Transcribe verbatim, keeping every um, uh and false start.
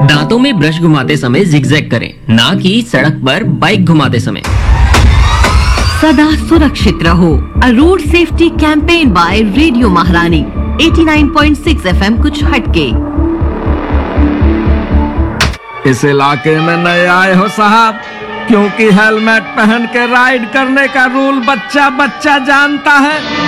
दांतों में ब्रश घुमाते समय जिगजैग करें, ना कि सड़क पर बाइक घुमाते समय। सदा सुरक्षित रहो। अ road safety campaign bye radio महारानी नवासी पॉइंट छह एफ एम कुछ हटके। इस इलाके में नए आए हो साहब, क्योंकि हेलमेट पहन के राइड करने का रूल बच्चा बच्चा जानता है।